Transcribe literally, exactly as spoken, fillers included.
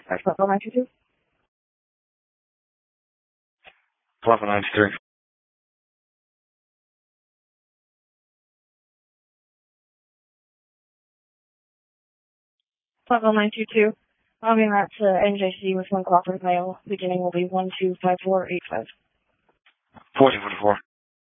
That's Bravo nine two two. Bravo nine two three. Bravo nine two two. Logging that to N J C with one Crawford mail. Beginning will be one two five four eight five. fourteen forty-four.